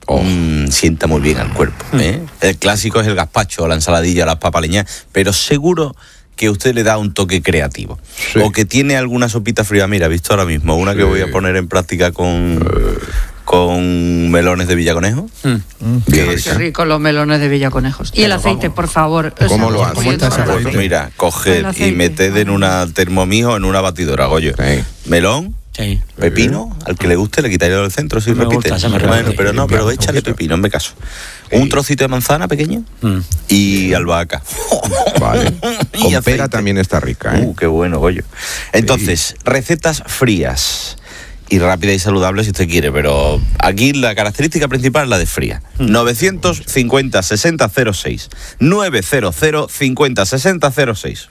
sienta muy bien al cuerpo. El clásico es el gazpacho, la ensaladilla, las papas leñas, pero seguro que usted le da un toque creativo. Sí. O que tiene alguna sopita fría. Mira, he visto ahora mismo una que voy a poner en práctica con melones de Villaconejo. Qué rico los melones de Villaconejos. Y el aceite, por favor. ¿Cómo lo haces? Pues mira, coged y meted en una termomijo, en una batidora, Goyo. Sí. Melón. Sí. Pepino, al que le guste le quitaría del centro si repite. Bueno, pero échale pepino, en mi caso. Un trocito de manzana pequeño y albahaca. Vale. Con pera también está rica, qué bueno, Goyo. Entonces, recetas frías y rápida y saludable si usted quiere, pero aquí la característica principal es la de fría. 950-6006. 900-50-6006.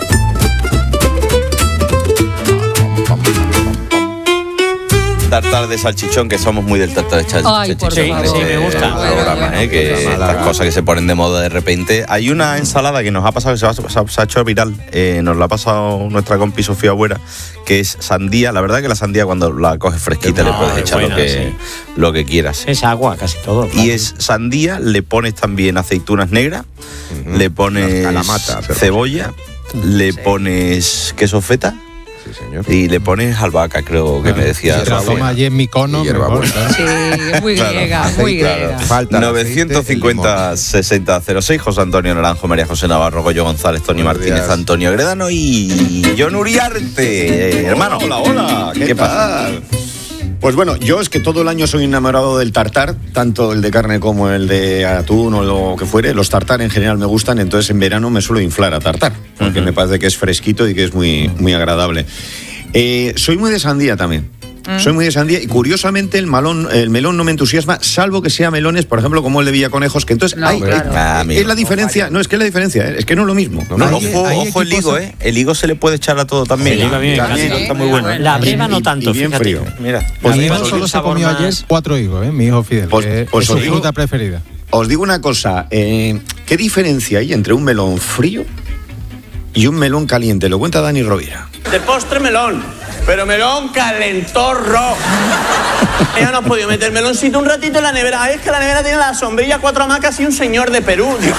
Tartar de salchichón, que somos muy del tartar de salchichón. Ay, por favor. Sí, me gusta. Que estas cosas que se ponen de moda de repente. Hay una ensalada que nos ha pasado, que se ha hecho viral, nos la ha pasado nuestra compi Sofía Agüera, que es sandía. La verdad que la sandía cuando la coges fresquita le puedes echar lo que quieras. Es agua casi todo. Claro. Y es sandía, le pones también aceitunas negras, le pones cebolla, le pones queso feta. Sí, señor. Y le pones albahaca, creo que me decía. Toma allí en mi cono. Sí, muy griega, muy griega. Falta 950-6006, José Antonio Naranjo, María José Navarro, Goyo González, Tony Martínez, Antonio Gredano y John Uriarte. Hermano. Hola, ¿qué tal? Pues bueno, yo es que todo el año soy enamorado del tartar, tanto el de carne como el de atún o lo que fuere. Los tartar en general me gustan, entonces en verano me suelo inflar a tartar, porque me parece que es fresquito y que es muy, muy agradable. Soy muy de sandía también. Soy muy de sandía y curiosamente el melón no me entusiasma, salvo que sea melones, por ejemplo, como el de Villaconejos, que entonces es la diferencia. No, es que es la diferencia, es que no es lo mismo. Ojo el higo, el higo se le puede echar a todo también. También está muy bueno. La breva no tanto, y bien frío. Mira, pues mi hijo solo se comió ayer 4 higos, mi hijo Fidel, que es su fruta preferida. Os digo una cosa, ¿qué diferencia hay entre un melón frío y un melón caliente? Lo cuenta Dani Rovira. De postre melón, pero melón calentorro. Ya no has podido meter meloncito un ratito en la nevera. Ay, es que la nevera tiene la sombrilla, 4 hamacas y un señor de Perú. Digo,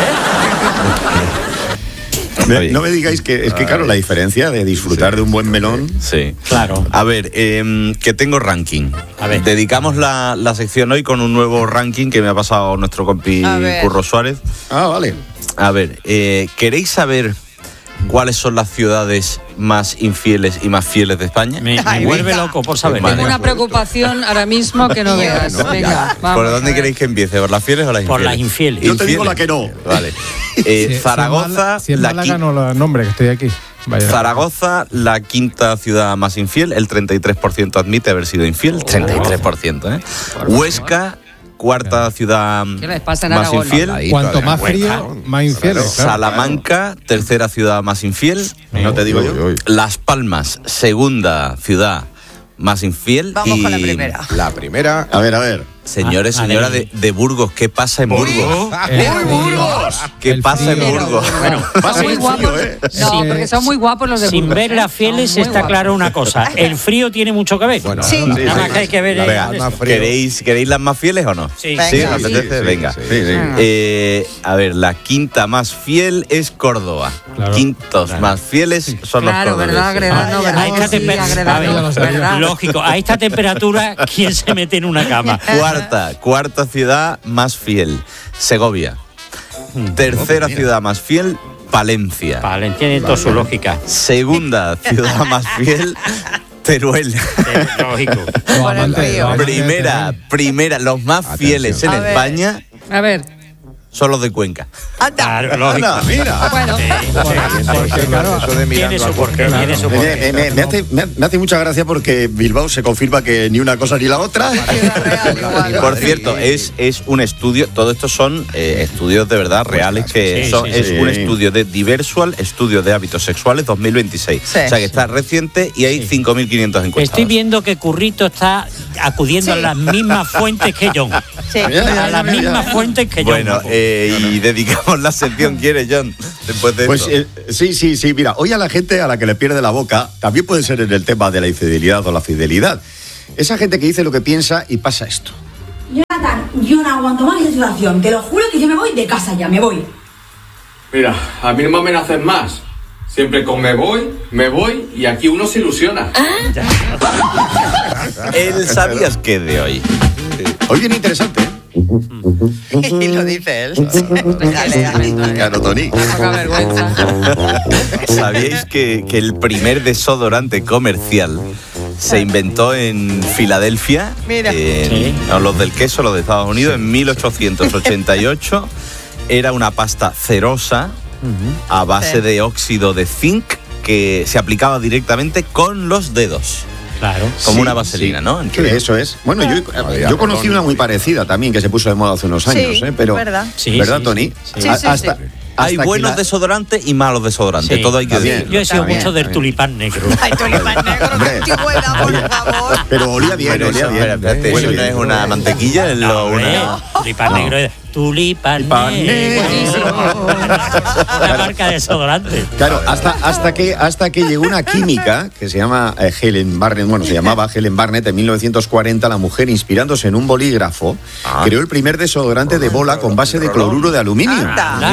no me digáis que es que claro, la diferencia de disfrutar de un buen melón. Sí, claro. A ver, que tengo ranking. A ver. Dedicamos la sección hoy con un nuevo ranking que me ha pasado nuestro compi Curro Suárez. Ah, vale. A ver, ¿queréis saber cuáles son las ciudades más infieles y más fieles de España? Me vuelve loco por saber. Tengo una preocupación ahora mismo que no veas. Venga, vamos. ¿Por dónde queréis que empiece? ¿Por las fieles o las infieles? Por las infieles. Yo te digo la que no. Vale. Zaragoza. Si es Málaga, no lo nombre, que estoy aquí. Vaya. Zaragoza, la quinta ciudad más infiel. El 33% admite haber sido infiel. 33%, ¿eh? Huesca, cuarta ciudad más infiel. Cuanto más frío, más infiel. Claro. Salamanca, tercera ciudad más infiel. No te digo yo. Las Palmas, segunda ciudad más infiel. Vamos con la primera. La primera. A ver. Señores, señora de Burgos, ¿qué pasa en Burgos? ¡Burgos! ¿Qué pasa en Burgos? Bueno, son muy guapos. No, porque son muy guapos los de Burgos. Sin ver las fieles está claro una cosa. El frío tiene mucho que ver. Bueno, sí. Nada más que hay que ver. ¿Queréis las más fieles o no? Sí. ¿Sí? ¿Os apetece? Venga. A ver, la quinta más fiel es Córdoba. Claro. Quintos más fieles son los cordobeses. ¿Verdad? Lógico, a esta temperatura, ¿quién se mete en una cama? Cuarta ciudad más fiel, Segovia. Tercera ciudad más fiel, Palencia. Vale, tiene toda su lógica. Segunda ciudad más fiel, Teruel. Lógico. Primera, los más fieles en España. A ver. Son los de Cuenca. Claro, lógico. Mira. Bueno. Tiene su porqué. Me hace mucha gracia porque Bilbao se confirma que ni una cosa ni la otra. Por cierto, es un estudio, todo esto son estudios de verdad reales, que es un estudio de Diversual, estudio de hábitos sexuales 2026. O sea que está reciente y hay 5.500 encuestados. Estoy viendo que Currito está acudiendo a las mismas fuentes que John. Sí. A las mismas fuentes que John. Bueno, y dedicamos la sección, ¿quieres, John? Después de pues sí, mira, hoy a la gente a la que le pierde la boca, también puede ser en el tema de la infidelidad o la fidelidad. Esa gente que dice lo que piensa y pasa esto. Jonathan, yo no aguanto más esa situación. Te lo juro que yo me voy de casa ya, me voy. Mira, a mí no me amenacen más. Siempre con me voy y aquí uno se ilusiona. El ¿sabías qué de hoy? Hoy viene interesante, ¿eh? Y lo dice él. Claro, Tony. Poca vergüenza. ¿Sabíais que el primer desodorante comercial se inventó en Filadelfia? Mira. No, los del queso, los de Estados Unidos, en 1888. Era una pasta cerosa a base de óxido de zinc que se aplicaba directamente con los dedos. Claro. Como una vaselina, ¿no? Eso es. Bueno, yo conocí una muy parecida también que se puso de moda hace unos años, pero ¿verdad? ¿verdad, Tony? Hay buenos desodorantes y malos desodorantes, todo hay que decir. Yo he sido mucho del tulipán negro. Ay, tulipán negro, antigüedad, por favor. Pero olía bien, olía bien. Espérate, eso no es una mantequilla, es tulipán negro. Tulipán negro. Una marca de desodorante. Claro, hasta que llegó una química que se llama Helen Barnett, se llamaba Helen Barnett en 1940, la mujer, inspirándose en un bolígrafo, creó el primer desodorante de bola con base de cloruro de aluminio.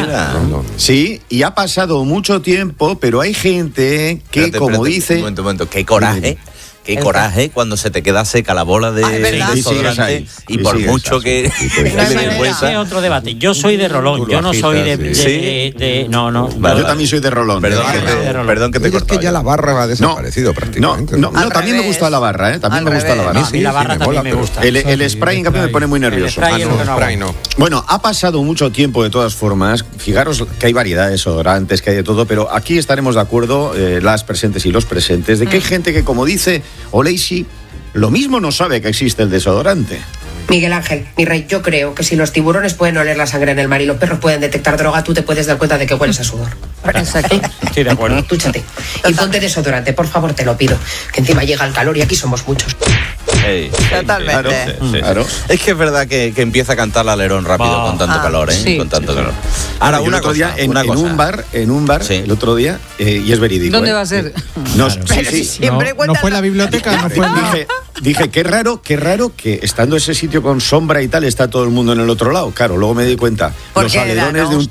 Sí, y ha pasado mucho tiempo, pero hay gente que, dice... Un momento, qué coraje. Qué coraje cuando se te queda seca la bola de desodorante y por mucho que... Ese es otro debate. Yo soy de rolón, yo no soy de... No. Yo también soy de rolón. Perdón que te corté. Es que ya la barra ha desaparecido prácticamente. No, también me gusta la barra, ¿eh? También me gusta la barra. A mí la barra también me gusta. El spray, en cambio, me pone muy nervioso. No. Bueno, ha pasado mucho tiempo de todas formas. Fijaros que hay variedad de desodorantes, que hay de todo, pero aquí estaremos de acuerdo, las presentes y los presentes, de que hay gente que, como dice Oleisi, lo mismo no sabe que existe el desodorante. Miguel Ángel, mi rey, yo creo que si los tiburones pueden oler la sangre en el mar y los perros pueden detectar droga, tú te puedes dar cuenta de que hueles a sudor. Exacto. Estoy de acuerdo. Túchate. Y ponte desodorante, por favor, te lo pido. Que encima llega el calor y aquí somos muchos. Totalmente. Claro. Es que es verdad que empieza a cantar el alerón rápido con tanto calor, ¿eh? Sí. Con tanto calor. Ahora, un día en un bar, el otro día, y es verídico. ¿Dónde va a ser? No, Siempre no fue la biblioteca, no fue Dije, qué raro que estando ese sitio con sombra y tal, está todo el mundo en el otro lado. Claro, luego me di cuenta, los alerones de un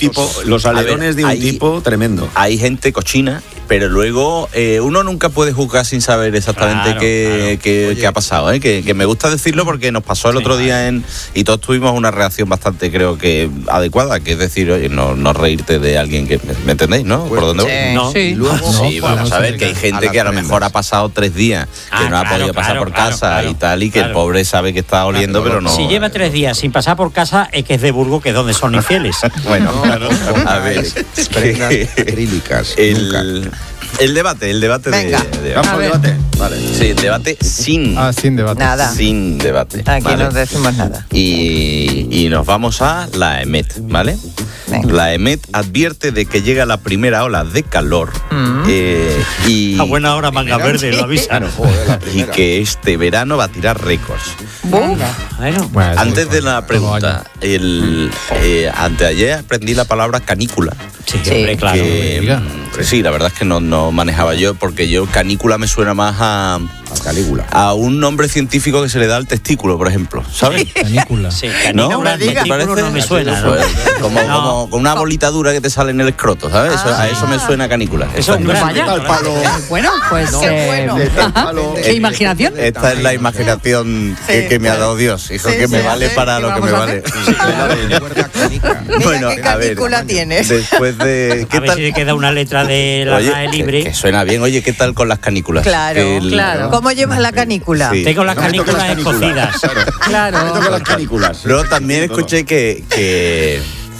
tipo tremendo. Hay gente cochina, pero luego uno nunca puede juzgar sin saber exactamente qué ha pasado, ¿eh? Que me gusta decirlo porque nos pasó el otro día y todos tuvimos una reacción bastante, creo que adecuada, que es decir, oye, no reírte de alguien que... ¿Me entendéis, no? ¿Por dónde voy? No. Sí. Sí, vamos a ver, que hay gente que a lo mejor ha pasado 3 días, que no ha podido pasar por casa y tal, y que el pobre sabe que está oliendo, pero no... Si lleva 3 días sin pasar por casa, es que es de Burgos, que es donde son infieles. Bueno, a ver... Prendas acrílicas. El debate de Vamos al debate. Vale. Sí, el debate sin debate. Nada. Sin debate. Aquí ¿vale? no decimos nada. Y nos vamos a la EMET, ¿vale? Venga. La EMET advierte de que llega la primera ola de calor y... A buena hora manga verde, lo avisan. Y que este verano va a tirar récords. Bueno. Antes de la pregunta, anteayer aprendí la palabra canícula. Sí, hombre, claro. Sí, la verdad es que no manejaba yo, porque canícula me suena más a Calígula. A un nombre científico que se le da al testículo, por ejemplo, ¿sabes? Canícula. Sí, ¿No? canícula, testículo no me suena, ¿no? Como con una bolita dura que te sale en el escroto, ¿sabes? A eso me suena canícula. Eso es un gran palo. Bueno, pues ¿qué imaginación? Esta es la imaginación que me ha dado Dios, hijo, que me vale para lo que me vale. Bueno, ¿qué canícula tienes? Después de... A ver si le queda una letra de la RAE libre. Que suena bien. Oye, ¿qué tal con las canículas? Claro. ¿Cómo llevas la canícula? Sí. Tengo las canículas escocidas. Claro. Con las canículas. Luego también escuché que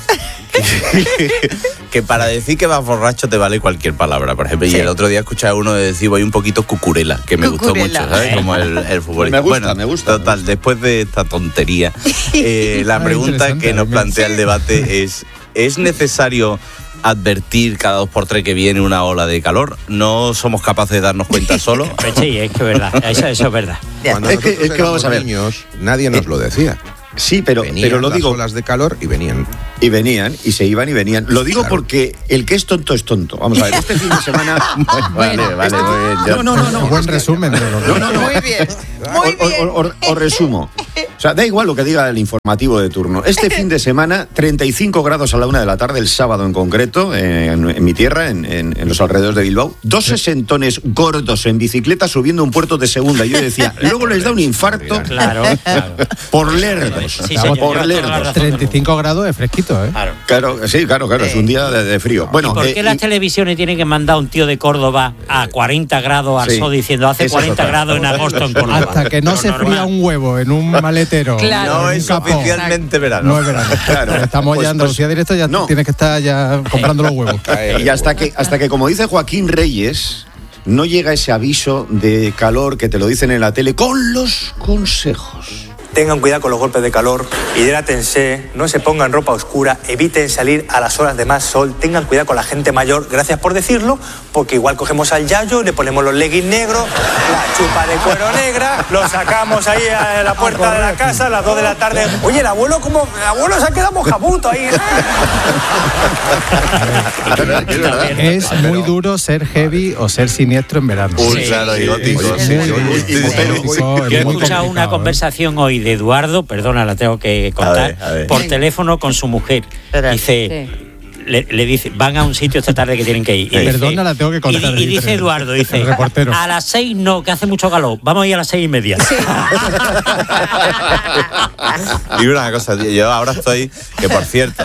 para decir que vas borracho te vale cualquier palabra, por ejemplo. Sí. Y el otro día escuché a uno decir voy un poquito cucurela, que me gustó mucho, ¿sabes? Como el futbolista. Me gusta. Total, después de esta tontería, la pregunta que nos plantea el debate ¿es necesario advertir cada 2x3 que viene una ola de calor? ¿No somos capaces de darnos cuenta solo? Sí, es que es verdad, eso es verdad. Cuando es que vamos a ver, niños, nadie nos lo decía. Sí, pero lo digo. Las olas de calor y venían. Y venían, y se iban y venían. Lo digo porque el que es tonto es tonto. Vamos a ver, este fin de semana... Vale, No. Buen resumen de lo que... No. Muy bien. Muy bien. Os resumo. O sea, da igual lo que diga el informativo de turno. Este fin de semana, 35 grados a la 1 de la tarde, el sábado en concreto, en mi tierra, en los alrededores de Bilbao. 2 sesentones gordos en bicicleta subiendo un puerto de segunda. Yo decía, luego les da un infarto por lerdos. Sí, por lerdos. 35 grados es fresquito, ¿eh? Claro, es un día de frío. Bueno, ¿y por qué las televisiones tienen que mandar a un tío de Córdoba a 40 grados al sol diciendo hace 40 grados en agosto en Córdoba? Hasta que no se fría un huevo en un maletero. No es oficialmente verano. No es verano. Claro. Estamos ya en Andalucía directo, ya tienes que estar ya comprando los huevos. Y hasta que, como dice Joaquín Reyes, no llega ese aviso de calor que te lo dicen en la tele con los consejos. Tengan cuidado con los golpes de calor, hidrátense, no se pongan ropa oscura, eviten salir a las horas de más sol, tengan cuidado con la gente mayor, gracias por decirlo, porque igual cogemos al yayo y le ponemos los leggings negros, la chupa de cuero negra, lo sacamos ahí a la puerta de la casa a las 2 de la tarde. Oye, el abuelo se ha quedado mojabuto ahí. Es muy duro ser heavy o ser siniestro en verano. Claro, y gótico. Yo he escuchado una conversación hoy de Eduardo, perdona, la tengo que contar, a ver. por teléfono con su mujer. Dice, le dice, van a un sitio esta tarde que tienen que ir. Y perdona, la tengo que contar. Y dice Eduardo, dice, a las 6 no, que hace mucho calor, vamos a ir a las 6:30. Y una cosa, tío, yo ahora estoy, que por cierto,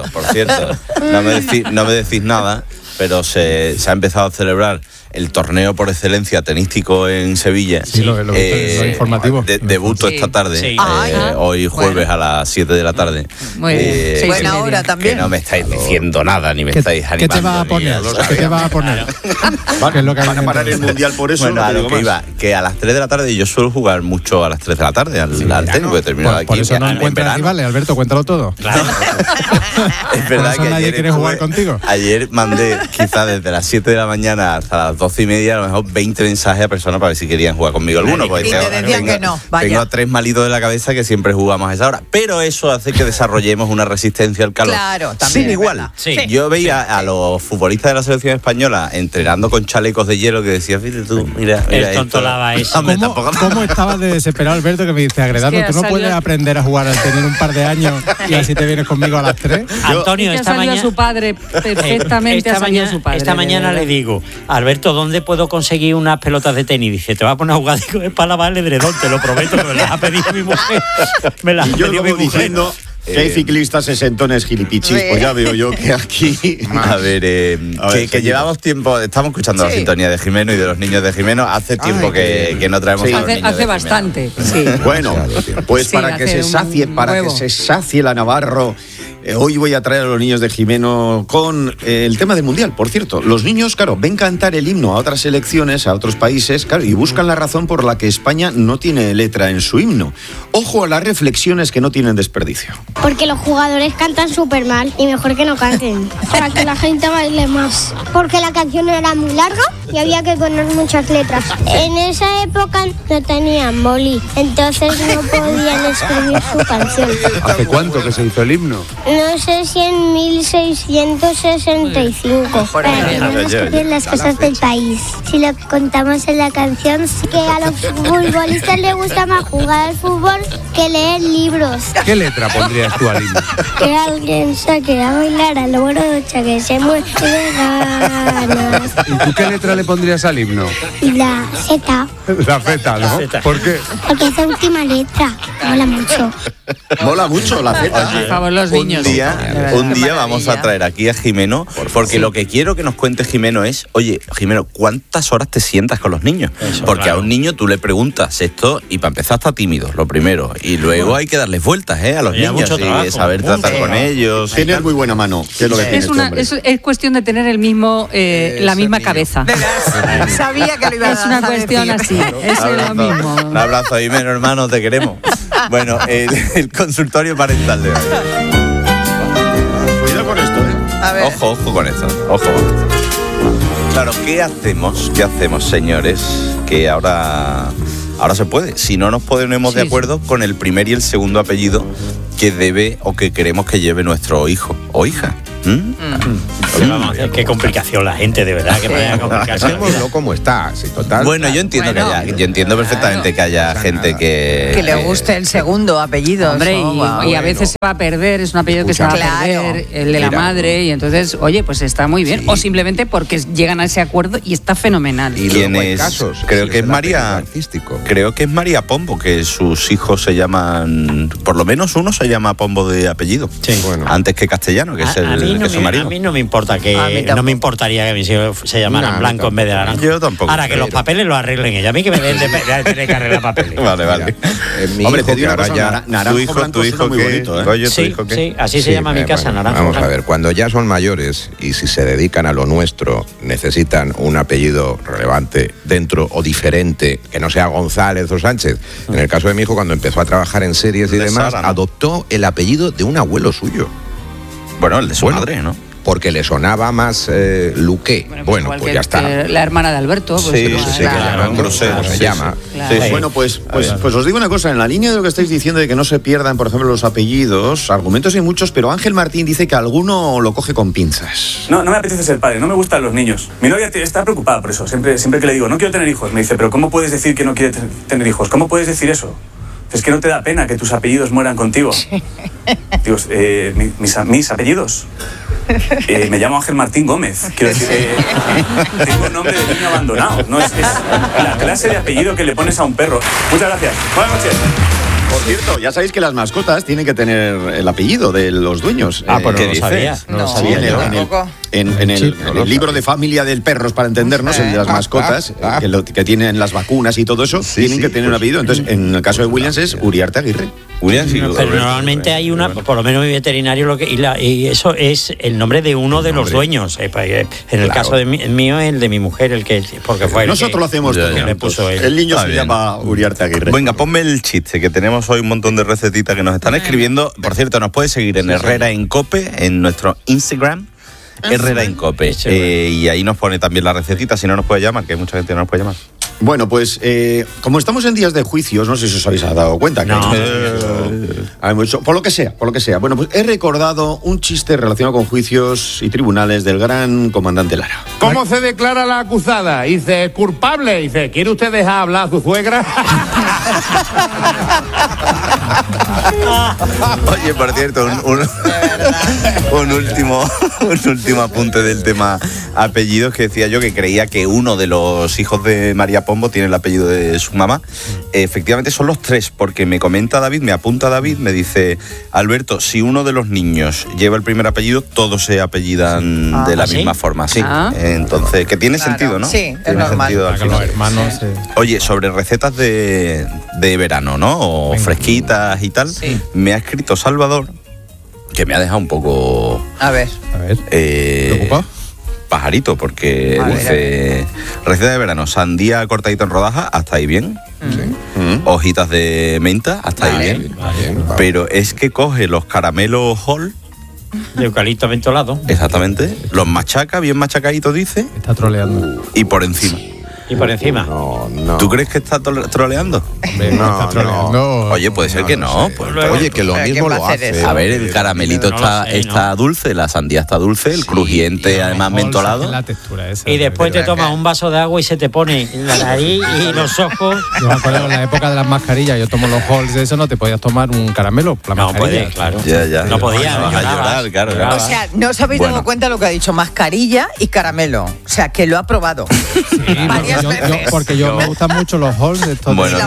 no me decís nada, pero se ha empezado a celebrar el torneo por excelencia tenístico en Sevilla. Sí, lo informativo. Debuto esta tarde, hoy jueves a las 7 de la tarde. Muy bien. Buena hora también. Que no me estáis diciendo nada, ni me estáis animando. ¿Qué te vas a poner? ¿Qué te vas a poner? ¿Qué es lo que van a parar el Mundial por eso? Bueno, a lo que iba, que a las 3 de la tarde, yo suelo jugar mucho a las 3 de la tarde al tenis, porque termino aquí. Por eso no encuentras rivales, Alberto, cuéntalo todo. Claro. Es verdad que nadie quiere jugar contigo. Ayer mandé quizás desde las 7 de la mañana hasta las 12:30, a lo mejor 20 mensajes a personas para ver si querían jugar conmigo alguno. Y te decían que no. Tengo 3 malitos de la cabeza que siempre jugamos a esa hora. Pero eso hace que desarrollemos una resistencia al calor. Claro, también. Sin igual. Sí. Yo veía a los futbolistas de la selección española entrenando con chalecos de hielo que decía, fíjate tú, mira el tontolaba eso. ¿Cómo estabas de desesperado, Alberto, que me dice, Agredano, tú no puedes aprender a jugar al tenis un par de años y así te vienes conmigo a las 3? Antonio, esta mañana su padre perfectamente. Esta mañana le digo, Alberto, ¿dónde puedo conseguir unas pelotas de tenis? Dice, te vas a poner a jugar, digo, es para lavar el edredón, te lo prometo, que me las ha pedido mi mujer. Me las ha pedido mi mujer. Diciendo que hay ciclistas sesentones gilipichis, pues ya veo yo que aquí... A ver, que llevamos tiempo, estamos escuchando la sintonía de Jimeno y de los niños de Jimeno, hace tiempo que no traemos a los niños hace de bastante, sí. Bueno, pues para que se sacie la Navarro, hoy voy a traer a los niños de Jimeno con el tema del Mundial. Por cierto, los niños, claro, ven cantar el himno a otras selecciones, a otros países, claro, y buscan la razón por la que España no tiene letra en su himno. Ojo a las reflexiones que no tienen desperdicio. Porque los jugadores cantan súper mal y mejor que no canten. Para que la gente baile más. Porque la canción era muy larga y había que poner muchas letras. En esa época no tenían boli, entonces no podían escribir su canción. ¿Hace cuánto que se hizo el himno? No sé si en 1665. Pero tenemos que ver las cosas del país. Si lo contamos en la canción, que a los futbolistas les gusta más jugar al fútbol que leer libros. ¿Qué letra pondrías tú al himno? Que alguien saque a bailar a la brocha, que se mueve de ganas. ¿Y tú qué letra le pondrías al himno? La Z. La Z, ¿no? ¿Por qué? Porque es la última letra. Mola mucho. Mola mucho la Z. Por favor, los niños. Un día vamos a traer aquí a Jimeno, porque lo que quiero que nos cuente Jimeno es, oye, Jimeno, ¿cuántas horas te sientas con los niños? Porque a un niño tú le preguntas esto y para empezar está tímido, lo primero. Y luego hay que darles vueltas a los niños y saber tratar con ellos. Tienes muy buena mano. ¿Qué es lo que tienes, es cuestión de tener el mismo la misma cabeza. Sabía que lo iba a decir. Es una cuestión así. Eso es lo mismo. Un abrazo, Jimeno, hermano, te queremos. Bueno, el consultorio parental de hoy. Cuidado con esto, A ver. Ojo con esto, ojo con esto. Claro, ¿qué hacemos, señores? Que ahora se puede. Si no nos ponemos de acuerdo con el primer y el segundo apellido que debe o que queremos que lleve nuestro hijo o hija. Vamos, qué complicación la gente, de verdad, que vaya a complicarse. Dejémoslo como está, sí, total. Bueno, yo entiendo yo entiendo perfectamente que haya gente que le guste el segundo apellido. Hombre, y a veces se va a perder, es un apellido que se va a perder, el de la madre, y entonces, oye, pues está muy bien. O simplemente porque llegan a ese acuerdo y está fenomenal. ¿Y quién es? Casos, creo que es María. Creo que es María Pombo, que sus hijos se llaman, por lo menos uno se llama Pombo de apellido. Sí. Bueno. Antes que Castellano, que es el que su marido. A mí no me importa no me importaría que mis hijos se llamaran Blanco en vez de Naranjo. Yo tampoco. Ahora, que los papeles los arreglen ella. A mí que me den de tener que arreglar papeles. Vale. Hombre, te digo una cosa, Naranjo tu hijo muy bonito, ¿eh? Oye, sí, sí, así se llama mi casa, Naranjo. Vamos a ver, cuando ya son mayores y si se dedican a lo nuestro, necesitan un apellido relevante dentro o diferente, que no sea González o Sánchez. En el caso de mi hijo, cuando empezó a trabajar en series y demás, Sara, ¿no? Adoptó el apellido de un abuelo suyo. Bueno, el de su madre, ¿no? Porque le sonaba más Luque. Bueno, pues ya está. La hermana de Alberto. Pues se llama. Claro. Sí. Bueno, pues os digo una cosa, en la línea de lo que estáis diciendo de que no se pierdan, por ejemplo, los apellidos, argumentos hay muchos, pero Ángel Martín dice que alguno lo coge con pinzas. No me apetece ser padre, no me gustan los niños. Mi novia está preocupada por eso, siempre que le digo, no quiero tener hijos, me dice, pero ¿cómo puedes decir que no quieres tener hijos? ¿Cómo puedes decir eso? Es que no te da pena que tus apellidos mueran contigo. Digo, mis apellidos. Me llamo Ángel Martín Gómez. Quiero decir, tengo nombre de niño abandonado. No es la clase de apellido que le pones a un perro. Muchas gracias. Buenas noches. Por cierto, ya sabéis que las mascotas tienen que tener el apellido de los dueños. Pues no lo sabía. No lo sabía. En el libro de familia del perros, para entendernos, el de las mascotas, que tienen las vacunas y todo eso, tienen que tener un apellido. Entonces, en el caso de Williams es Uriarte Aguirre. Pero normalmente hay una, por lo menos mi veterinario, y eso es el nombre de uno de los dueños. En el caso de mío es el de mi mujer, porque fue nosotros lo hacemos todo. Que le puso el niño se llama Uriarte Aguirre. Venga, ponme el chiste, que tenemos hoy un montón de recetitas que nos están escribiendo. Por cierto, nos puedes seguir en Herrera en Cope, en nuestro Instagram. Herrera en Cope. Y ahí nos pone también la recetita, si no nos puede llamar, que hay mucha gente que no nos puede llamar. Bueno, pues como estamos en días de juicios, no sé si os habéis dado cuenta que hay mucho, por lo que sea. Bueno, pues he recordado un chiste relacionado con juicios y tribunales del gran comandante Lara. ¿Cómo se declara la acusada? Dice, culpable. Dice, ¿quiere usted dejar hablar a su suegra? Oye, por cierto, un último apunte del tema apellidos, que decía yo que creía que uno de los hijos de María Pombo tiene el apellido de su mamá. Efectivamente son los tres, porque me apunta David, me dice, Alberto, si uno de los niños lleva el primer apellido, todos se apellidan de la misma forma. Sí. Entonces, que tiene sentido, ¿no? Sí, tiene es normal. sentido, Los hermanos. Oye, sobre recetas de verano, ¿no? O fresquitas y tal, me ha escrito Salvador, que me ha dejado un poco... A ver. ¿Preocupado? Pajarito, porque dice, receta de verano, sandía cortadita en rodajas, hasta ahí bien. Hojitas de menta, hasta ahí bien. Pero es que coge los caramelos Hall de eucalipto mentolado. Exactamente. Los machaca, bien machacaditos, dice. Está troleando. Y por encima. Y por encima. No. ¿Tú crees que está troleando? No. Oye, puede ser que no. Pues, oye, que lo mismo lo hace. A ver, el caramelito está dulce, la sandía está dulce, el crujiente además mentolado. La textura esa, y después te tomas un vaso de agua y se te pone la nariz y los ojos. Yo me acuerdo en la época de las mascarillas, yo tomo los halls de eso, no te podías tomar un caramelo. No podías, claro. Ya. No podías. A llorar, claro. O sea, no os habéis dado cuenta lo que ha dicho, mascarilla y caramelo. O sea, que lo ha probado. Porque yo me gustan mucho los halls de estos. Bueno,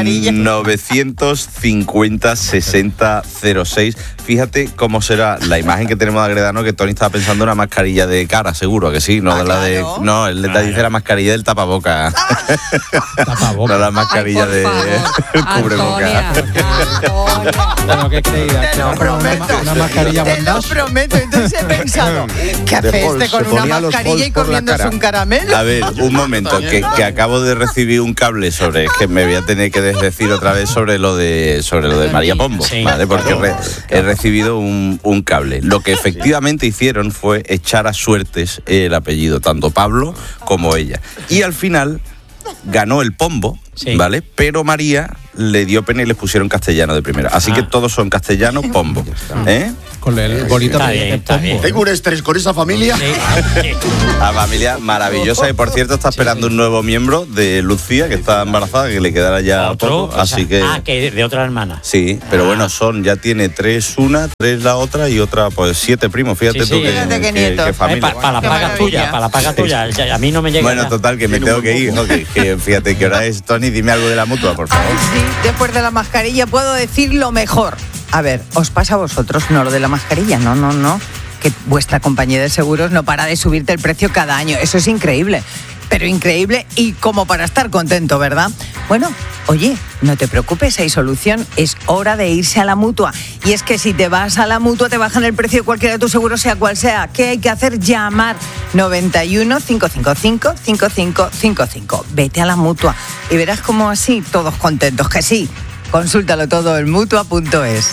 950-60-06. Fíjate cómo será la imagen que tenemos de Agredano, que Tony estaba pensando en una mascarilla de cara, seguro que sí, no la de. No, él dice la mascarilla del tapaboca. No la mascarilla de cubreboca. Bueno, ¿qué creías? Te lo prometo. Una mascarilla Te lo prometo. Entonces he pensado, ¿qué hace este con una mascarilla y comiéndose un caramelo? A ver, un momento, que acabo de recibir un cable sobre, que me voy a tener que decir otra vez sobre lo de María Pombo, ¿vale? Porque he recibido un cable. Lo que efectivamente hicieron fue echar a suertes el apellido, tanto Pablo como ella. Y al final ganó el Pombo, ¿vale? Pero María le dio pena y les pusieron castellano de primera. Así que todos son castellano Pombo. con el bonito está bien. Tengo un estrés con esa familia. La familia maravillosa y por cierto está esperando un nuevo miembro de Lucía, que está embarazada, que le quedará ya ¿Otro? poco, así que... que de otra hermana. Sí, pero bueno, ya tiene 3 una, 3 la otra y otra, pues 7 primos, fíjate tú Fíjate qué nietos. familia. Para la paga tuya, para la paga tuya. A mí no me llega. Bueno, nada. total, que me tengo que ir, ¿no? Que fíjate qué hora es. Tony, dime algo de la mutua, por favor. Ay, sí, después de la mascarilla puedo decir lo mejor. A ver, ¿os pasa a vosotros? No, lo de la mascarilla, no. Que vuestra compañía de seguros no para de subirte el precio cada año. Eso es increíble. Pero increíble y como para estar contento, ¿verdad? Bueno, oye, no te preocupes, hay solución. Es hora de irse a la Mutua. Y es que si te vas a la Mutua te bajan el precio de cualquiera de tus seguros, sea cual sea. ¿Qué hay que hacer? Llamar 91 555 5555. Vete a la Mutua y verás cómo así todos contentos. Que sí, consúltalo todo en Mutua.es.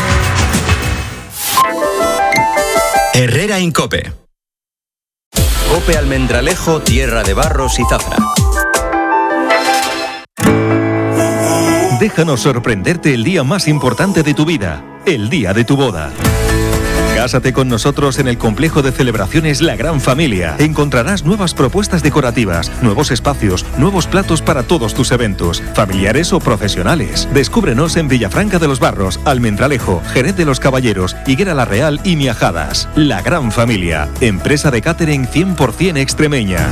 Herrera Incope. Cope Almendralejo, tierra de barros y zafra. Déjanos sorprenderte el día más importante de tu vida, el día de tu boda. Cásate con nosotros en el complejo de celebraciones La Gran Familia. Encontrarás nuevas propuestas decorativas, nuevos espacios, nuevos platos para todos tus eventos, familiares o profesionales. Descúbrenos en Villafranca de los Barros, Almendralejo, Jerez de los Caballeros, Higuera la Real y Miajadas. La Gran Familia, empresa de catering 100% extremeña.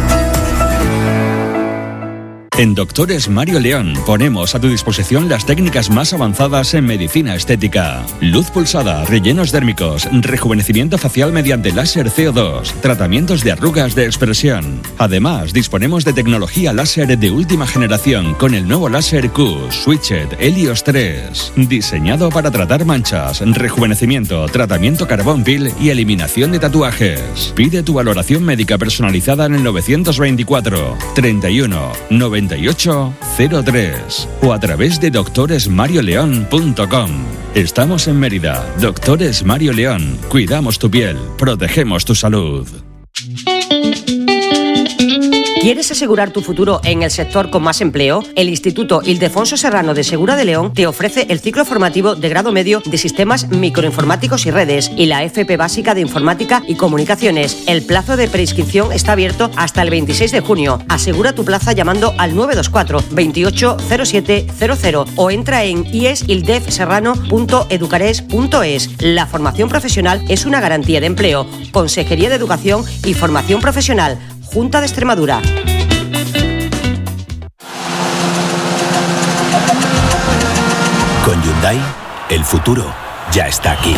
En Doctores Mario León ponemos a tu disposición las técnicas más avanzadas en medicina estética. Luz pulsada, rellenos dérmicos, rejuvenecimiento facial mediante láser CO2, tratamientos de arrugas de expresión. Además, disponemos de tecnología láser de última generación con el nuevo láser Q Switched Helios 3, diseñado para tratar manchas, rejuvenecimiento, tratamiento carbón pil y eliminación de tatuajes. Pide tu valoración médica personalizada en el 924 31 9803 o a través de doctoresmarioleón.com. Estamos en Mérida. Doctores Mario León. Cuidamos tu piel, protegemos tu salud. ¿Quieres asegurar tu futuro en el sector con más empleo? El Instituto Ildefonso Serrano de Segura de León te ofrece el ciclo formativo de grado medio de Sistemas Microinformáticos y Redes y la FP Básica de Informática y Comunicaciones. El plazo de preinscripción está abierto hasta el 26 de junio. Asegura tu plaza llamando al 924 28 0700 o entra en iesildefserrano.educares.es. La formación profesional es una garantía de empleo. Consejería de Educación y Formación Profesional. Junta de Extremadura. Con Hyundai, el futuro ya está aquí.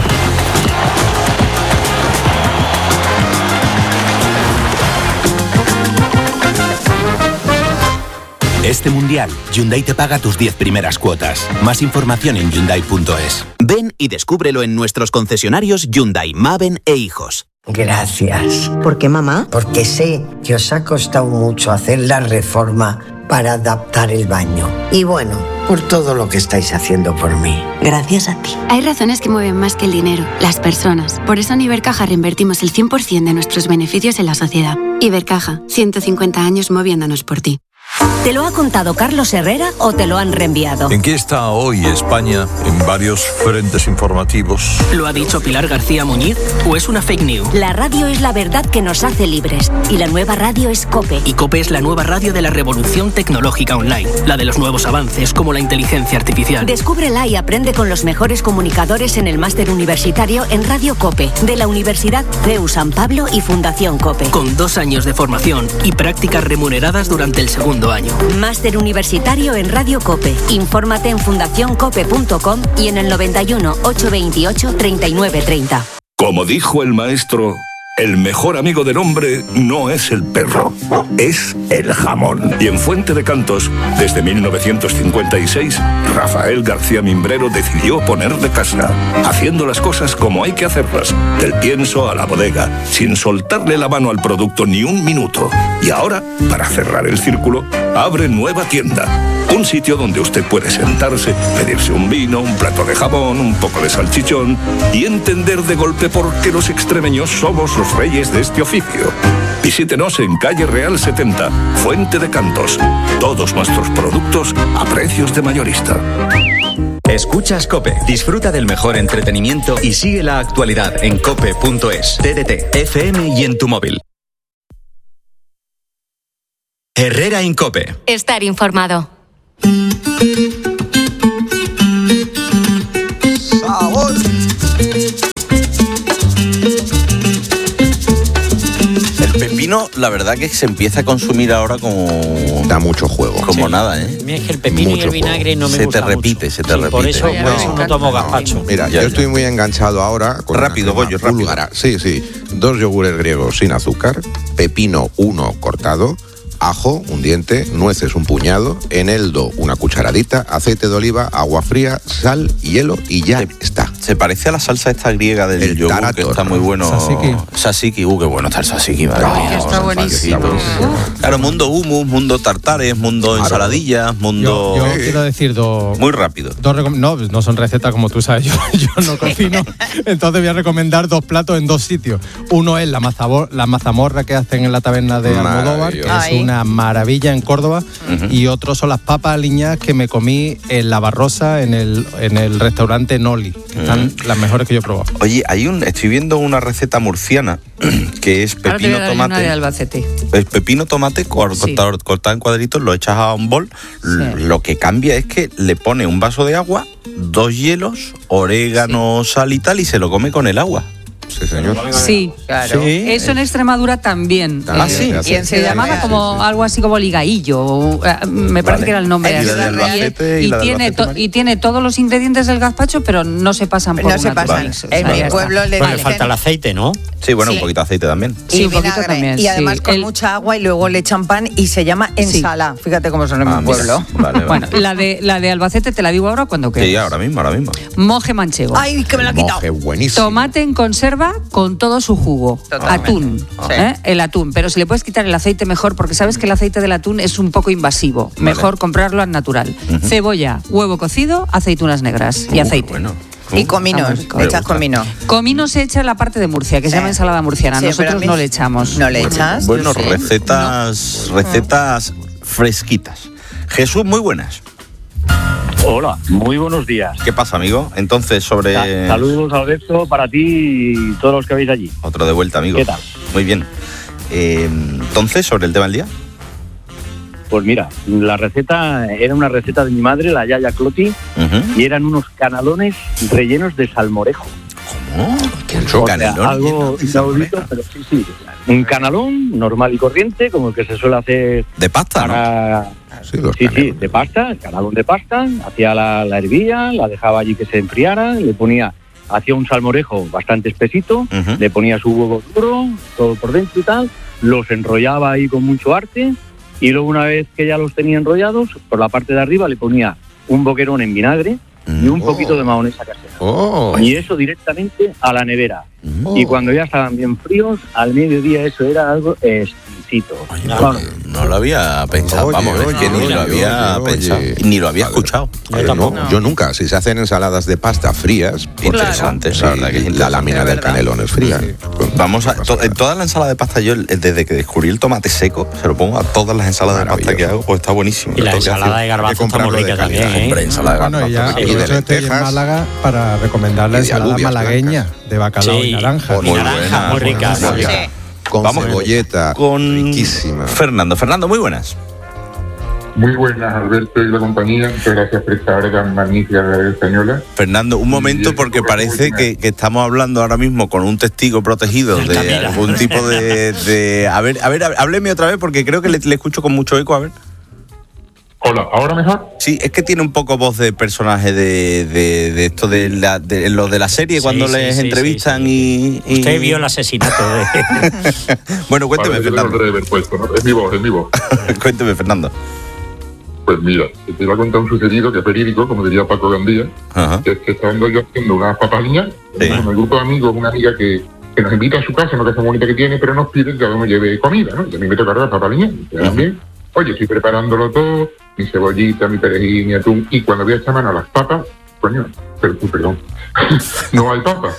Este mundial, Hyundai te paga tus 10 primeras cuotas. Más información en Hyundai.es. Ven y descúbrelo en nuestros concesionarios Hyundai, Maven e Hijos. Gracias. ¿Por qué, mamá? Porque sé que os ha costado mucho hacer la reforma para adaptar el baño. Y bueno, por todo lo que estáis haciendo por mí. Gracias a ti. Hay razones que mueven más que el dinero, las personas. Por eso en Ibercaja reinvertimos el 100% de nuestros beneficios en la sociedad. Ibercaja, 150 años moviéndonos por ti. ¿Te lo ha contado Carlos Herrera o te lo han reenviado? ¿En qué está hoy España en varios frentes informativos? ¿Lo ha dicho Pilar García Muñiz o es una fake news? La radio es la verdad que nos hace libres y la nueva radio es COPE. Y COPE es la nueva radio de la revolución tecnológica online, la de los nuevos avances como la inteligencia artificial. Descúbrela y aprende con los mejores comunicadores en el máster universitario en Radio COPE de la Universidad CEU San Pablo y Fundación COPE. Con 2 años de formación y prácticas remuneradas durante el segundo año. Máster universitario en Radio COPE. Infórmate en fundacioncope.com y en el 91 828 3930. Como dijo el maestro, el mejor amigo del hombre no es el perro, es el jamón. Y en Fuente de Cantos, desde 1956, Rafael García Mimbrero decidió poner de casa, haciendo las cosas como hay que hacerlas, del pienso a la bodega, sin soltarle la mano al producto ni un minuto. Y ahora, para cerrar el círculo, abre nueva tienda. Un sitio donde usted puede sentarse, pedirse un vino, un plato de jamón, un poco de salchichón y entender de golpe por qué los extremeños somos los reyes de este oficio. Visítenos en Calle Real 70, Fuente de Cantos. Todos nuestros productos a precios de mayorista. Escuchas COPE. Disfruta del mejor entretenimiento y sigue la actualidad en cope.es, TDT, FM y en tu móvil. Herrera Incope. Estar informado. El pepino, la verdad que se empieza a consumir ahora como... Da mucho juego. Como nada, ¿eh? A mí es que el pepino y el vinagre no me gusta mucho. Se te repite. Por eso no tomo gazpacho. Mira, yo estoy muy enganchado ahora con rápido, Goyo, búlgara. Sí. 2 yogures griegos sin azúcar, pepino 1 cortado, ajo, un diente, nueces, un puñado, eneldo, una cucharadita, aceite de oliva, agua fría, sal, hielo y ya está. Se parece a la salsa esta griega del yogur, tarator, que está muy bueno. Tzatziki. Qué bueno está el tzatziki, madre mía. Está buenísimo. Claro, mundo hummus, mundo tartares, mundo ensaladillas, mundo... Yo quiero decir dos... Muy rápido. No son recetas como tú sabes, yo no cocino, entonces voy a recomendar 2 platos en 2 sitios. Uno es la mazamorra que hacen en la taberna de Almodóvar, que es una maravilla en Córdoba, y otro son las papas aliñadas que me comí en La Barrosa, en el restaurante Noli, que están las mejores que yo he probado. Oye, estoy viendo una receta murciana que es pepino tomate. Una de Albacete. El pepino tomate cortado en cuadritos, lo echas a un bol. Sí. Lo que cambia es que le pone un vaso de agua, 2 hielos, orégano, sal y tal, y se lo come con el agua. Sí, señor. Sí, claro. ¿Sí? Eso en Extremadura también. Sí. Se llamaba como algo así como ligaillo. Me parece que era el nombre. Y tiene todos los ingredientes del gazpacho, pero no se pasan por En mi pueblo le falta el aceite, ¿no? Sí, bueno, un poquito de aceite también. Sí, un poquito también. Y además con mucha agua y luego le echan pan y se llama ensalada. Fíjate cómo son en mi pueblo. Vale. Bueno, la de Albacete te la digo ahora cuando quieras. Sí, ahora mismo. Moje manchego. Ay, que me la ha quitado. Moje buenísimo. Tomate en conserva con todo su jugo. Totalmente. Atún. El atún. Pero si le puedes quitar el aceite mejor, porque sabes que el aceite del atún es un poco invasivo. Mejor comprarlo al natural. Cebolla, huevo cocido, aceitunas negras y aceite. Bueno. Y cominos, echas comino. Comino se echa en la parte de Murcia, que se llama ensalada murciana. Nosotros no le echamos. ¿No le echas? Bueno, recetas fresquitas. Jesús, muy buenas. Hola, muy buenos días. ¿Qué pasa, amigo? Entonces, sobre... Saludos, Alberto, para ti y todos los que veis allí. Otro de vuelta, amigo. ¿Qué tal? Muy bien. Entonces, sobre el tema del día. Pues mira, la receta era una receta de mi madre, la Yaya Cloti, y eran unos canalones rellenos de salmorejo. ¿Cómo? Algo inaudito, pero sí. Un canalón normal y corriente, como el que se suele hacer... ¿De pasta, no? Sí, de pasta, el canalón de pasta. Hacía la hervía, la dejaba allí que se enfriara, hacía un salmorejo bastante espesito, le ponía su huevo duro, todo por dentro y tal, los enrollaba ahí con mucho arte, y luego una vez que ya los tenía enrollados, por la parte de arriba le ponía un boquerón en vinagre y un poquito de mahonesa casera. Y eso directamente a la nevera. Y cuando ya estaban bien fríos, al mediodía eso era algo exquisito. No lo había pensado, ni lo había pensado, ni lo había escuchado. Yo nunca. Si se hacen ensaladas de pasta frías, interesante, la lámina del canelón es fría. Vamos en toda la ensalada de pasta, yo desde que descubrí el tomate seco, se lo pongo a todas las ensaladas de pasta que hago, pues está buenísimo. Y la ensalada de garbanzo está muy rica también. Ensalada de garbanzo. Y de estoy en Málaga para recomendar la ensalada malagueña de bacalao y naranja. Muy rica. Con cebolleta, riquísima. Fernando, muy buenas. Muy buenas, Alberto y la compañía. Muchas gracias por esta hora tan magnífica de española. Fernando, un momento, porque parece que estamos hablando ahora mismo con un testigo protegido de algún tipo de... A ver, hábleme otra vez, porque creo que le escucho con mucho eco, a ver. Hola, ¿ahora mejor? Sí, es que tiene un poco voz de personaje de esto de lo de la serie, cuando les entrevistan y... Usted vio el asesinato de... Bueno, cuénteme, Fernando. Es mi voz. Cuénteme, Fernando. Pues mira, te iba a contar un sucedido que es verídico, como diría Paco Gandía, que es que estando yo haciendo unas papaliñas con el grupo de amigos, una amiga que nos invita a su casa, una casa bonita que tiene, pero nos pide que me lleve comida, ¿no? Y a mí me toca las papaliñas, también. Oye, estoy preparándolo todo, mi cebollita, mi perejil, mi atún, y cuando voy a echar mano a las papas, coño, perdón, no hay papas,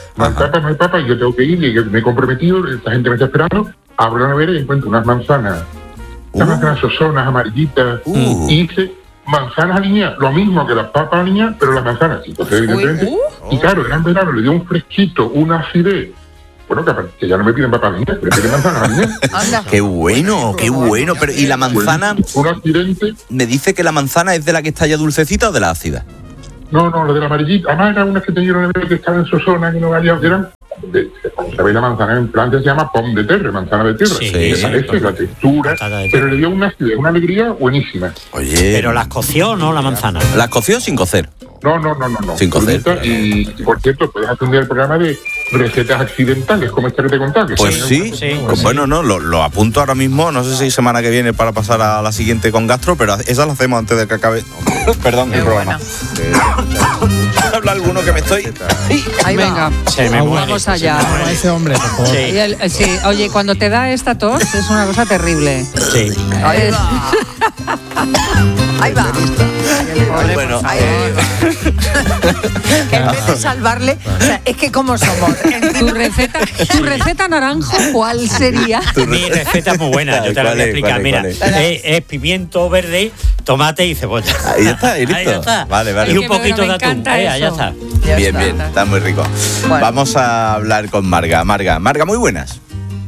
y yo tengo que ir, y yo me he comprometido, esta gente me está esperando, abro la nevera y encuentro unas manzanas sosonas, amarillitas, y hice manzanas aliñadas, lo mismo que las papas aliñadas, pero las manzanas sí. Entonces, evidentemente, y claro, era en verano, le dio un fresquito, una acidez. Bueno, que ya no me piden papas aliñadas, me piden manzanas aliñadas. Qué bueno, qué bueno. Pero, ¿y la manzana? Un accidente. ¿Me dice que la manzana es de la que está ya dulcecita o de la ácida? No, lo de la amarillita. Además, eran unas que tenían que estaban en Sosona, que no valían, que eran. ¿Sabéis la manzana? En Francia se llama pomme de terre, manzana de tierra. Sí, esa es la textura, pero le dio una acidez, una alegría buenísima. Oye. Pero las coció, ¿no? La manzana. ¿Las coció sin cocer? No. Sin cocer. Y por cierto, puedes atender el programa de recetas accidentales, como esta que te contaba. Pues sí. Pues bueno, no, lo apunto ahora mismo. No sé si semana que viene para pasar a la siguiente con gastro, pero esa la hacemos antes de que acabe. Perdón, el programa. Habla alguno que me estoy. Ahí venga. Vamos allá. A ese hombre, por favor. Sí. Oye, cuando te da esta tos es una cosa terrible. Sí. Ahí va. Bueno, Que en vez de salvarle, o sea, es que como somos. ¿Tu receta naranjo cuál sería? Mi receta es muy buena, yo te la voy a explicar. Mira, es pimiento verde, tomate y cebolla. Ahí ya está, y listo. Ahí ya está. Vale. Y un poquito de atún. Ya está. Bien, está muy rico. Bueno. Vamos a hablar con Marga. Marga, muy buenas.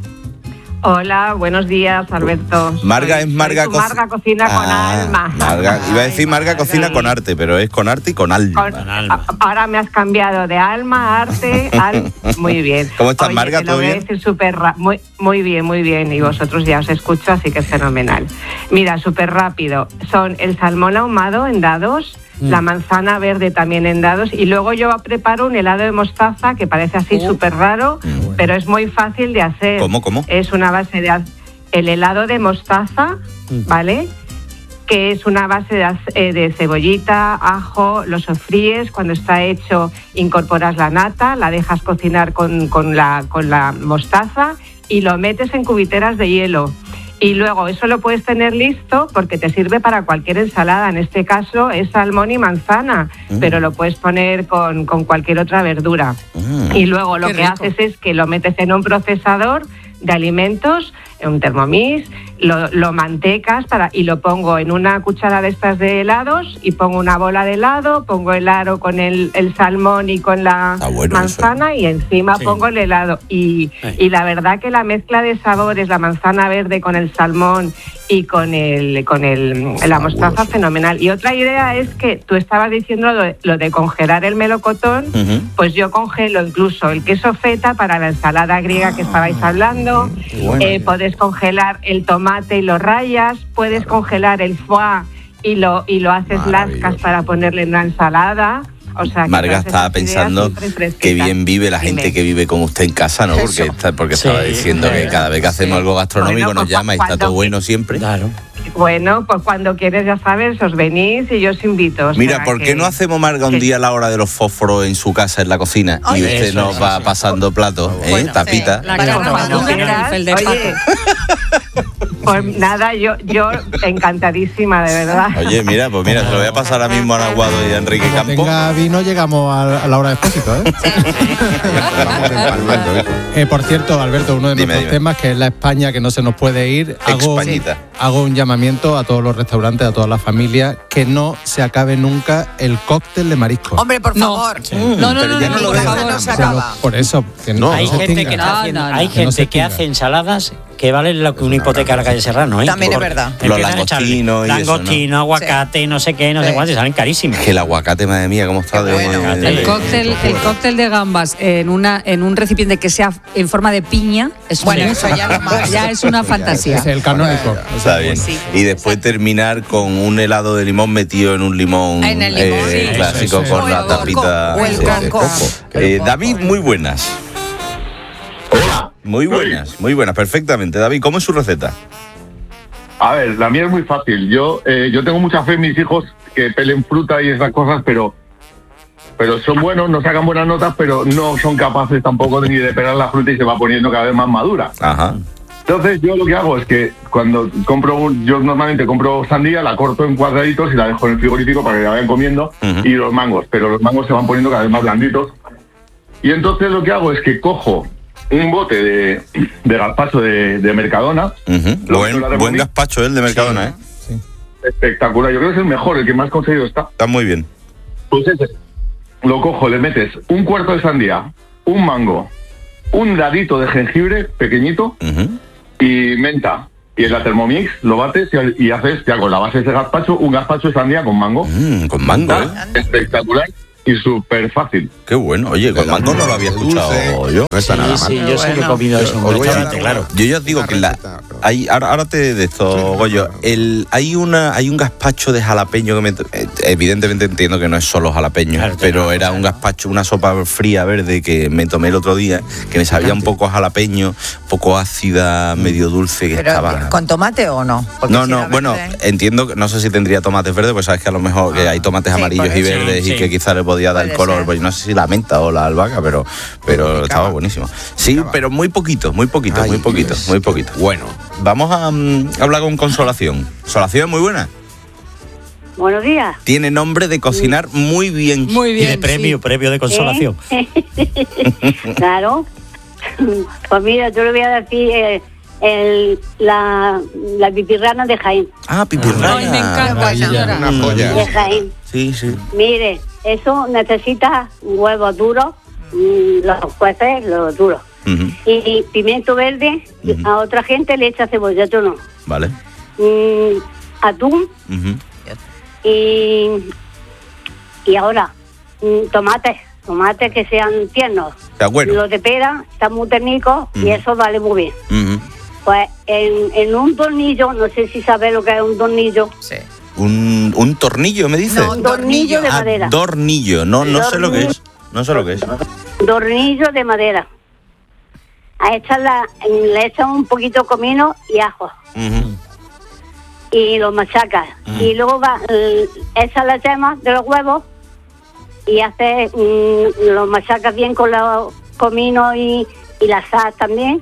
Hola, buenos días, Alberto. Marga es Marga Cocina con alma. Marga, iba a decir Marga Cocina con arte, pero es con arte y con alma. Ahora me has cambiado de alma a arte. Muy bien. ¿Cómo estás, Marga? ¿Todo bien? Muy bien. Y vosotros ya os escucho, así que es fenomenal. Mira, súper rápido. Son el salmón ahumado en dados, la manzana verde también en dados, y luego yo preparo un helado de mostaza que parece así súper raro, pero es muy fácil de hacer. ¿Cómo? Es una base de el helado de mostaza, ¿vale? Que es una base de cebollita, ajo, lo sofríes, cuando está hecho incorporas la nata, la dejas cocinar con la mostaza y lo metes en cubiteras de hielo. Y luego eso lo puedes tener listo porque te sirve para cualquier ensalada. En este caso es salmón y manzana, pero lo puedes poner con cualquier otra verdura. Y luego lo que haces es que lo metes en un procesador de alimentos, en un Thermomix, lo mantecas y lo pongo en una cuchara de estas de helados y pongo una bola de helado, pongo el aro con el salmón y con la manzana y encima pongo el helado. Y la verdad que la mezcla de sabores, la manzana verde con el salmón y con la mostaza, fenomenal. Y otra idea es que tú estabas diciendo lo de congelar el melocotón, pues yo congelo incluso el queso feta para la ensalada griega que estabais hablando. Puedes congelar el tomate y lo rayas, puedes congelar el foie y lo haces lascas para ponerle en una ensalada. O sea, Marga estaba pensando que bien vive la gente que vive con usted en casa, ¿no? Porque estaba diciendo que cada vez que hacemos algo gastronómico nos llama y está todo bueno siempre. Claro. Bueno, pues cuando quieres, ya sabes, os venís y yo os invito. Mira, ¿por qué no hacemos, Marga, un día a la hora de los fósforos en su casa, en la cocina? Y usted nos va pasando platos, tapita. Pues nada, yo encantadísima, de verdad. Oye, mira, se lo voy a pasar ahora mismo a Aguado y a Enrique Campo. Venga, vino, llegamos a la hora de expósito, por cierto, Alberto, uno de nuestros temas, que es la España que no se nos puede ir, hago un llamamiento a todos los restaurantes, a todas las familias, que no se acabe nunca el cóctel de marisco. Hombre, por favor. No, por favor. No se acaba. Por eso, que no. Hay gente que hace ensaladas que valen lo que una hipoteca a la calle Serrano, ¿eh? También es verdad. Los langostinos y eso, ¿no? Aguacate, no sé qué, no sé cuánto, salen carísimos. Que el aguacate, madre mía, cómo está El cóctel de gambas en un recipiente que sea en forma de piña, eso ya es una fantasía. Es el canónico. Está bien. Y después terminar con un helado de limón metido en un limón, clásico con la tapita de coco. David, muy buenas. Muy buenas, perfectamente. David, ¿cómo es su receta? A ver, la mía es muy fácil. Yo tengo mucha fe en mis hijos que pelen fruta y esas cosas, pero son buenos, no sacan buenas notas, pero no son capaces tampoco ni de pelar la fruta y se va poniendo cada vez más madura. Ajá. Entonces yo lo que hago es que cuando yo normalmente compro sandía, la corto en cuadraditos y la dejo en el frigorífico para que la vayan comiendo, y los mangos se van poniendo cada vez más blanditos. Y entonces lo que hago es que cojo un bote de gazpacho de Mercadona. Buen gazpacho el de Mercadona, sí. espectacular. Yo creo que es el mejor, el que más conseguido está. Está muy bien. Pues ese, lo cojo, le metes un cuarto de sandía, un mango, un dadito de jengibre pequeñito y menta. Y en la Thermomix lo bates y haces ya con la base de ese gazpacho, un gazpacho de sandía con mango. Con mango, espectacular y súper fácil. Qué bueno. Oye, con mango no lo había escuchado yo. No está nada mal. Sí, yo sí que he comido eso en un restaurante, claro. Yo ya os digo que ahora te de esto, Goyo. Hay un gazpacho de jalapeño que evidentemente entiendo que no es solo jalapeño, claro, pero era un gazpacho, una sopa fría verde que me tomé el otro día, que me sabía un poco a jalapeño, un poco ácida, medio dulce, que pero, estaba... ¿con tomate o no? Porque no, bueno, entiendo que no sé si tendría tomates verdes, pues sabes que a lo mejor que hay tomates amarillos y verdes y que quizás le podía dar el color, pues no sé si la menta o la albahaca, pero estaba buenísimo. Sí, pero muy poquito. Bueno, vamos a hablar con Consolación. Consolación, muy buena. Buenos días. Tiene nombre de cocinar muy bien. Muy bien. Y de premio de consolación. Claro. Pues mira, yo le voy a decir la pipirrana de Jaén. Ah, pipirrana. Ay, me encanta, señora. Una joya. De Jaén. Sí. Mire, eso necesita huevos duros, los cueces, los duros. Y pimiento verde, a otra gente le echa cebolla, yo no. Vale. Atún. Y ahora, tomates que sean tiernos. Está bueno. Los de pera están muy técnicos y eso vale muy bien. Pues en un tornillo, no sé si sabes lo que es un tornillo. Sí. ¿Un tornillo, me dice? No, un tornillo de madera. Tornillo, no sé lo que es. No sé lo que es. Tornillo de madera. A echarla, le echan un poquito de comino y ajo. Y lo machacas. Y luego echas la yema de los huevos y haces, lo machacas bien con los cominos y la sal también.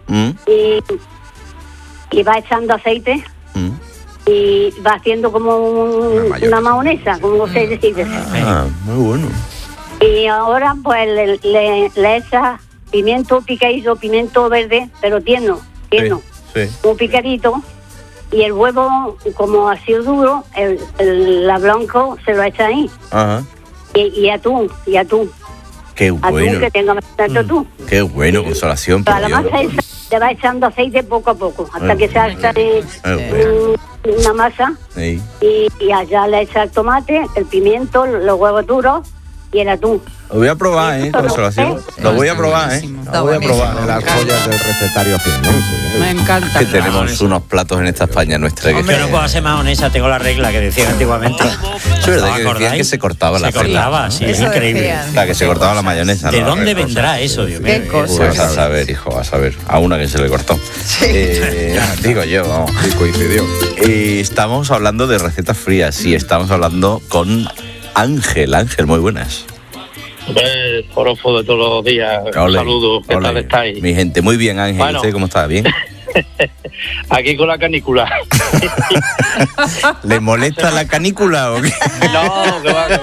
Y va echando aceite. Y va haciendo como una mayonesa, como se dice. Muy bueno. Y ahora pues le echas pimiento picadillo, pimiento verde, pero tierno. Sí. Un picadito. Y el huevo, como ha sido duro, la blanco se lo echa ahí. Ajá. Y atún. Qué bueno. Atún que tenga bastante atún. Qué bueno, Consolación. Para la masa esa le va echando aceite poco a poco, hasta que se haga una masa. Sí. Y allá le echa el tomate, el pimiento, los huevos duros y el atún. Lo voy a probar, Consolación. Lo voy a probar, Lo voy a probar. Las joyas del recetario jiennense. Me encanta. Que tenemos unos platos en esta España nuestra. Yo no puedo hacer mayonesa, tengo la regla que decían antiguamente. Es verdad que decían que se cortaba la regla. Se cortaba, sí, es increíble. Que se cortaba la mayonesa. ¿De dónde vendrá eso, Dios mío? Pues a saber, hijo, a saber. A una que se le cortó. Digo yo, vamos. Sí, coincidió. Estamos hablando de recetas frías. Sí, estamos hablando con Ángel. Ángel, muy buenas. Forofo de todos los días. Saludos, ¿qué tal estáis? Mi gente, muy bien, Ángel. Bueno. ¿Usted cómo está? ¿Bien? Aquí con la canícula. ¿Le molesta la canícula o qué? No, que va.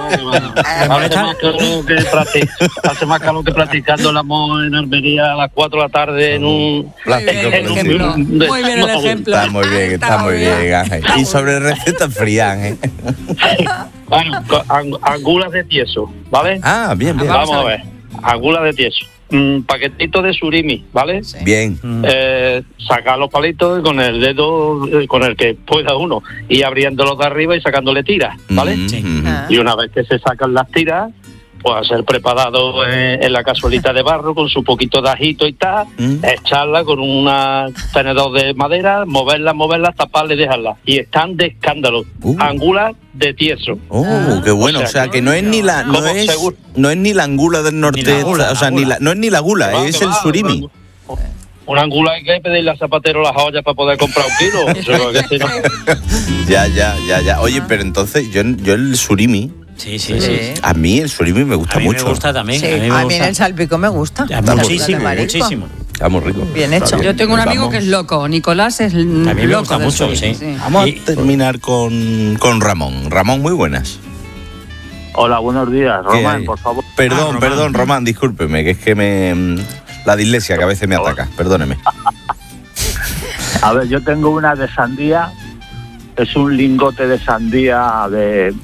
Hace más calor que practicando el amor en Almería a las 4 de la tarde en un... Muy bien el ejemplo. Está muy bien, Ángel. Y sobre recetas frías, Ángel. Bueno, angulas de tieso, ¿vale? Ah, bien. Vamos a ver, angulas de tieso. Paquetito de surimi, ¿vale? Sí. Bien. Sacar los palitos con el dedo con el que pueda uno y abriéndolos de arriba y sacándole tiras, ¿vale? Y una vez que se sacan las tiras, pues hacer preparado en la cazuelita de barro con su poquito de ajito y tal, echarla con un tenedor de madera, moverla, taparla y dejarla. Y están de escándalo. Angulas de tieso. Qué bueno. O sea, que no es ni la no es ni la angula del norte, o sea, no es ni la gula, es el surimi. Una angula hay que pedirle al zapatero las ollas para poder comprar un kilo. Ya. Oye, pero entonces yo el surimi. Sí. A mí el surimi me gusta mucho. Me gusta también. Sí, a mí el salpicón me gusta. Muchísimo. Está muy rico. Bien hecho. Yo tengo un amigo que es loco. Nicolás es loco. A mí me gusta mucho, sí. Vamos a terminar con Ramón. Ramón, muy buenas. Hola, buenos días. Román, por favor. Perdón, Román, discúlpeme, que es que la dislexia que a veces me ataca. Perdóneme. A ver, yo tengo una de sandía es un lingote de sandía de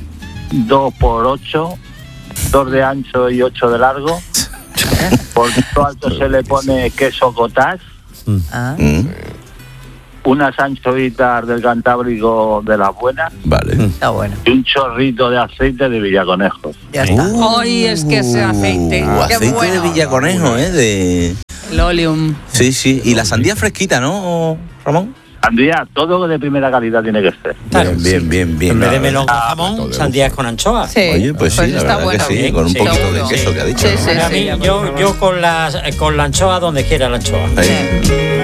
2x8, 2 de ancho y 8 de largo. Por lo alto se le pone queso cottage. Unas anchoitas del Cantábrico de las buenas. Vale. Está bueno. Y un chorrito de aceite de Villaconejos. Ya está. Ay, es que ese aceite. Qué Aceite bueno. de Villaconejo, de... El oleum. Sí, sí. Y la sandía fresquita, ¿no, Ramón? Sandía, todo de primera calidad tiene que ser. Claro, bien. En vez de melón con jamón, sandías con anchoa. Sí. Oye, pues sí, la está verdad bueno. que sí, con un Sí, poquito seguro. de queso que ha dicho. Sí, ¿no? sí, A mí, yo con la anchoa donde quiera la anchoa. Ahí.